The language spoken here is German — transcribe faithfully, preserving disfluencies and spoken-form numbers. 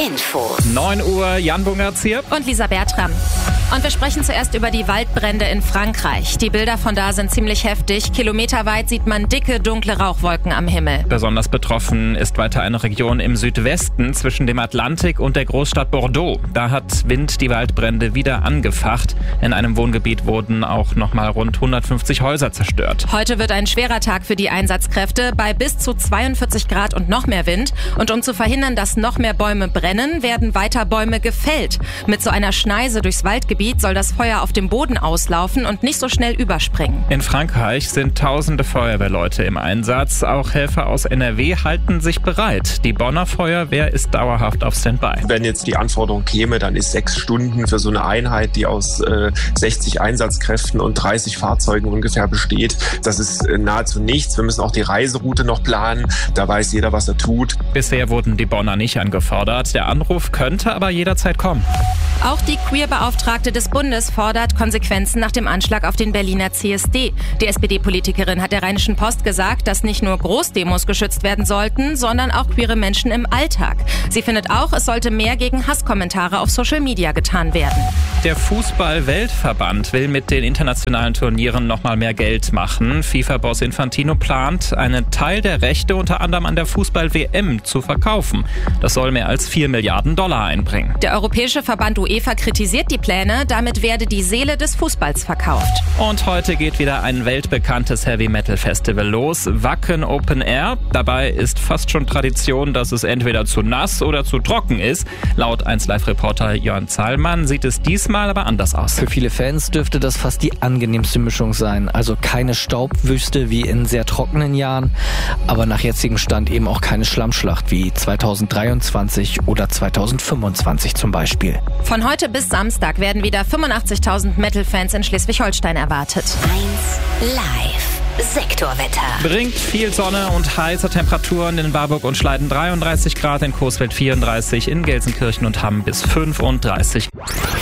Info. neun Uhr, Jan Bungertz hier. Und Lisa Bertram. Und wir sprechen zuerst über die Waldbrände in Frankreich. Die Bilder von da sind ziemlich heftig. Kilometerweit sieht man dicke, dunkle Rauchwolken am Himmel. Besonders betroffen ist weiter eine Region im Südwesten zwischen dem Atlantik und der Großstadt Bordeaux. Da hat Wind die Waldbrände wieder angefacht. In einem Wohngebiet wurden auch nochmal rund hundertfünfzig Häuser zerstört. Heute wird ein schwerer Tag für die Einsatzkräfte bei bis zu zweiundvierzig Grad und noch mehr Wind. Und um zu verhindern, dass noch mehr Bäume brennen, werden weiter Bäume gefällt. Mit so einer Schneise durchs Waldgebiet soll das Feuer auf dem Boden auslaufen und nicht so schnell überspringen. In Frankreich sind tausende Feuerwehrleute im Einsatz. Auch Helfer aus N R W halten sich bereit. Die Bonner Feuerwehr ist dauerhaft auf Standby. Wenn jetzt die Anforderung käme, dann ist sechs Stunden für so eine Einheit, die aus äh, sechzig Einsatzkräften und dreißig Fahrzeugen ungefähr besteht. Das ist äh, nahezu nichts. Wir müssen auch die Reiseroute noch planen. Da weiß jeder, was er tut. Bisher wurden die Bonner nicht angefordert. Der Anruf könnte aber jederzeit kommen. Auch die Queer-Beauftragte des Bundes fordert Konsequenzen nach dem Anschlag auf den Berliner C S D. Die S P D-Politikerin hat der Rheinischen Post gesagt, dass nicht nur Großdemos geschützt werden sollten, sondern auch queere Menschen im Alltag. Sie findet auch, es sollte mehr gegen Hasskommentare auf Social Media getan werden. Der Fußball-Weltverband will mit den internationalen Turnieren nochmal mehr Geld machen. FIFA-Boss Infantino plant, einen Teil der Rechte unter anderem an der Fußball-W M zu verkaufen. Das soll mehr als vier Milliarden Dollar einbringen. Der Europäische Verband UEFA kritisiert die Pläne, damit werde die Seele des Fußballs verkauft. Und heute geht wieder ein weltbekanntes Heavy-Metal-Festival los, Wacken Open Air. Dabei ist fast schon Tradition, dass es entweder zu nass oder zu trocken ist. Laut eins Live-Reporter Jörn Zahlmann sieht es diesmal aber anders aus. Für viele Fans dürfte das fast die angenehmste Mischung sein. Also keine Staubwüste wie in sehr trockenen Jahren, aber nach jetzigem Stand eben auch keine Schlammschlacht wie zweitausenddreiundzwanzig oder zweitausendfünfundzwanzig zum Beispiel. Von heute bis Samstag werden wieder fünfundachtzigtausend Metal-Fans in Schleswig-Holstein erwartet. eins Live Sektorwetter. Bringt viel Sonne und heiße Temperaturen in Warburg und Schleiden dreiunddreißig Grad, in Coesfeld vierunddreißig, in Gelsenkirchen und Hamm bis fünfunddreißig.